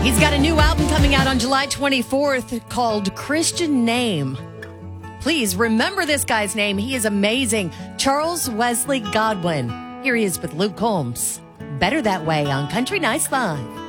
He's got a new album coming out on July 24th called Christian Name. Please remember this guy's name. He is amazing. Charles Wesley Godwin. Here he is with Luke Combs. Better That Way on Country Nice Live.